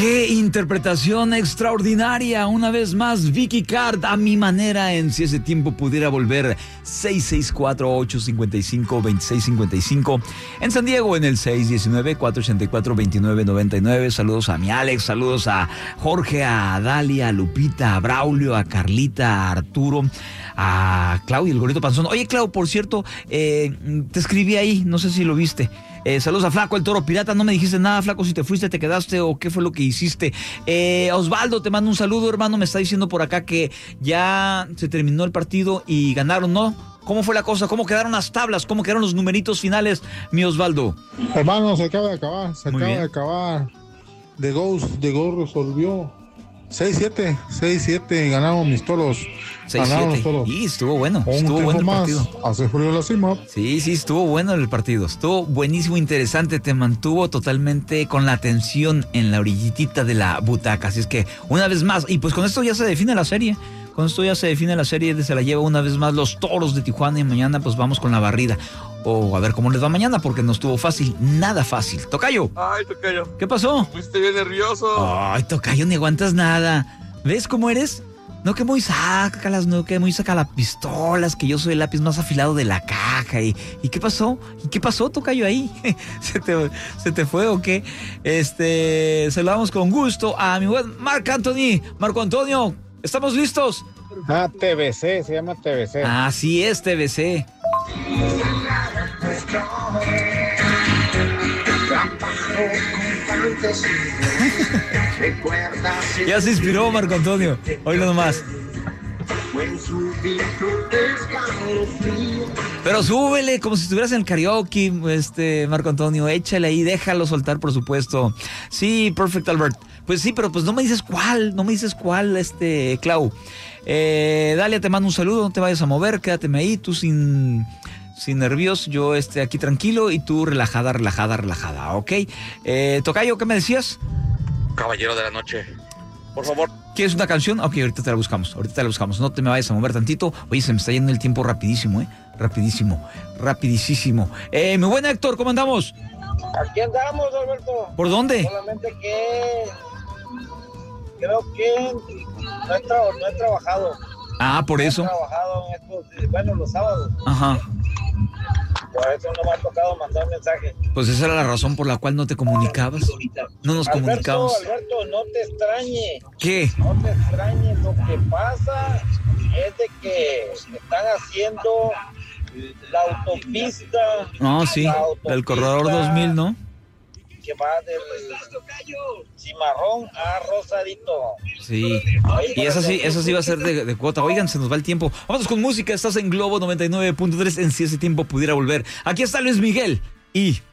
¡Qué interpretación extraordinaria! Una vez más, Vicky Card, a mi manera, en Si ese tiempo pudiera volver. 664-855-2655. En San Diego, en el 619-484-2999. Saludos a mi Alex, saludos a Jorge, a Dalia, a Lupita, a Braulio, a Carlita, a Arturo, a Clau y el Gorrito Panzón. Oye, Clau, por cierto, te escribí ahí, no sé si lo viste. Saludos a Flaco, el Toro Pirata. No me dijiste nada, Flaco, si te fuiste, te quedaste o qué fue lo que hiciste. Osvaldo, te mando un saludo, hermano. Me está diciendo por acá que ya se terminó el partido y ganaron, ¿no? ¿Cómo fue la cosa? ¿Cómo quedaron las tablas? ¿Cómo quedaron los numeritos finales, mi Osvaldo? Hermano, se acaba de acabar. The Ghost resolvió. 6-7, ganaron mis toros. 6-7. Y estuvo bueno. Estuvo bueno el partido. Hace frío la cima. Sí, estuvo bueno el partido. Estuvo buenísimo, interesante. Te mantuvo totalmente con la atención en la orillitita de la butaca. Así es que, una vez más, y pues con esto ya se define la serie. Se la lleva una vez más los Toros de Tijuana y mañana pues vamos con la barrida. O a ver cómo les va mañana porque no estuvo fácil, nada fácil. Tocayo. Ay, Tocayo. ¿Qué pasó? Fuiste bien nervioso. Ay, Tocayo, ni aguantas nada. ¿Ves cómo eres? No que muy saca las pistolas, que yo soy el lápiz más afilado de la caja. ¿Y qué pasó? Tocayo, ahí? ¿Se te fue o qué? Saludamos con gusto a mi buen Marco Antonio. ¿Estamos listos? TBC, se llama TBC. Así es, TBC. Ya se inspiró Marco Antonio. Oílo nomás. Pero súbele como si estuvieras en el karaoke, Marco Antonio. Échale ahí, déjalo soltar, por supuesto. Sí, perfect, Albert. Pues sí, pero pues no me dices cuál, Clau. Dalia, te mando un saludo, no te vayas a mover, quédateme ahí, tú sin nervios, yo aquí tranquilo y tú relajada, ¿ok? Tocayo, ¿qué me decías? Caballero de la noche, por favor. ¿Quieres una canción? Ok, ahorita te la buscamos, no te me vayas a mover tantito. Oye, se me está yendo el tiempo rapidísimo, rapidísimo. Mi buen Héctor, ¿cómo andamos? Aquí andamos, Alberto. ¿Por dónde? Solamente que creo que no he trabajado. Por eso. No he trabajado los sábados. Ajá. Por eso no me ha tocado mandar mensaje. Pues esa era la razón por la cual no te comunicabas. No nos comunicamos. Alberto, no te extrañe. ¿Qué? No te extrañes. Lo que pasa es de que están haciendo la autopista. No, sí, del Corredor 2000, ¿no? Que va del Cimarrón a Rosadito. Sí, y esa sí va a ser de cuota. Oigan, se nos va el tiempo. Vamos con música, estás en Globo 99.3 en Si ese tiempo pudiera volver. Aquí está Luis Miguel y...